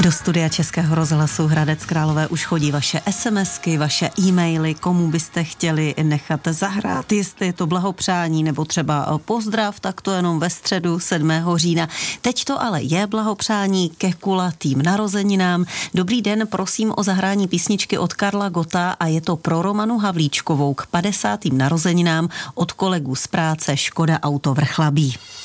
Do studia Českého rozhlasu Hradec Králové už chodí vaše SMSky, vaše e-maily, komu byste chtěli nechat zahrát, jestli je to blahopřání nebo třeba pozdrav, tak to jenom ve středu 7. října. Teď to ale je blahopřání ke kulatým narozeninám. Dobrý den, prosím o zahrání písničky od Karla Gotta a je to pro Romanu Havlíčkovou k 50. narozeninám od kolegů z práce Škoda Auto Vrchlabí.